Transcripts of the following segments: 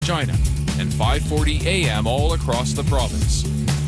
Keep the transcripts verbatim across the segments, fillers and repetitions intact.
China, and five forty a.m. all across the province.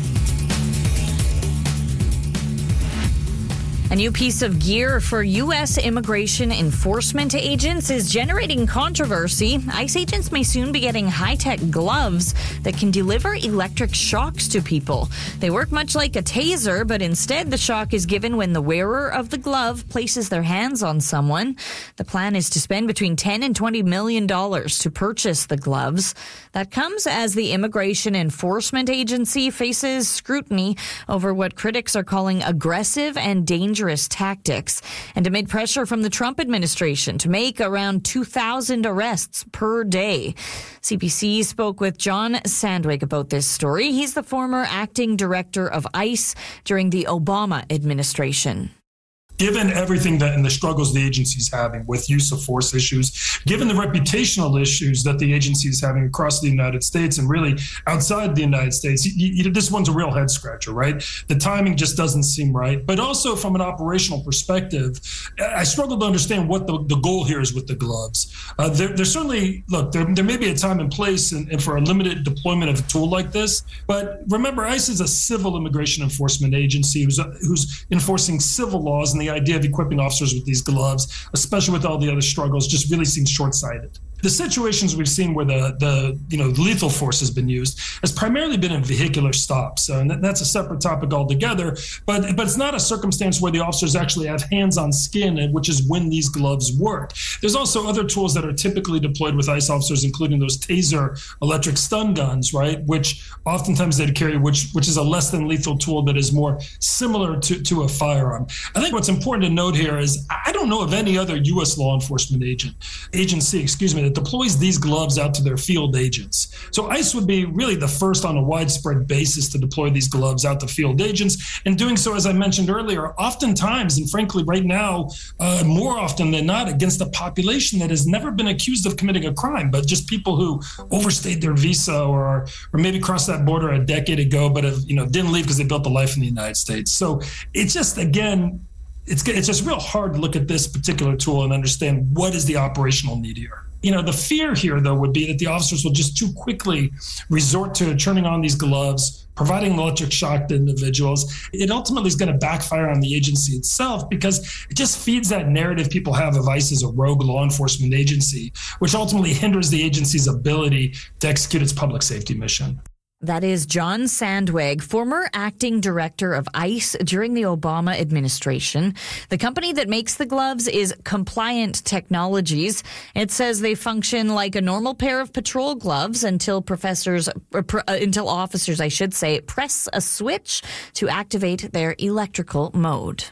A new piece of gear for U S immigration enforcement agents is generating controversy. ICE agents may soon be getting high-tech gloves that can deliver electric shocks to people. They work much like a taser, but instead the shock is given when the wearer of the glove places their hands on someone. The plan is to spend between ten and twenty million dollars to purchase the gloves. That comes as the Immigration Enforcement Agency faces scrutiny over what critics are calling aggressive and dangerous tactics, and amid pressure from the Trump administration to make around two thousand arrests per day. C B C spoke with John Sandwig about this story. He's the former acting director of ICE during the Obama administration. Given everything that and the struggles the agency is having with use of force issues, given the reputational issues that the agency is having across the United States and really outside the United States, you, you, this one's a real head scratcher, right? The timing just doesn't seem right. But also from an operational perspective, I struggle to understand what the, the goal here is with the gloves. Uh, there, there's certainly, look, there, there may be a time and place and, and for a limited deployment of a tool like this. But remember, ICE is a civil immigration enforcement agency who's, who's enforcing civil laws, and the idea of equipping officers with these gloves, especially with all the other struggles, just really seems short-sighted. The situations we've seen where the, the you know, lethal force has been used has primarily been in vehicular stops. And that's a separate topic altogether, but, but it's not a circumstance where the officers actually have hands on skin, which is when these gloves work. There's also other tools that are typically deployed with ICE officers, including those taser electric stun guns, right, which oftentimes they carry, which, which is a less than lethal tool that is more similar to, to a firearm. I think what's important to note here is I don't know of any other U S law enforcement agent, agency, excuse me, that deploys these gloves out to their field agents. So ICE would be really the first on a widespread basis to deploy these gloves out to field agents. And doing so, as I mentioned earlier, oftentimes, and frankly right now, uh, more often than not, against a population that has never been accused of committing a crime, but just people who overstayed their visa or or maybe crossed that border a decade ago, but have, you know, didn't leave because they built a life in the United States. So it's just, again, it's it's just real hard to look at this particular tool and understand what is the operational need here. You know, the fear here, though, would be that the officers will just too quickly resort to turning on these gloves, providing electric shock to individuals. It ultimately is going to backfire on the agency itself because it just feeds that narrative people have of ICE as a rogue law enforcement agency, which ultimately hinders the agency's ability to execute its public safety mission. That is John Sandwig, former acting director of ICE during the Obama administration. The company that makes the gloves is Compliant Technologies. It says they function like a normal pair of patrol gloves until professors, uh, until officers, I should say, press a switch to activate their electrical mode.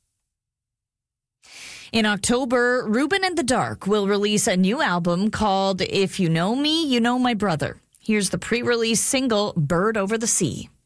In October, Ruben and the Dark will release a new album called If You Know Me, You Know My Brother. Here's the pre-release single, Bird Over the Sea.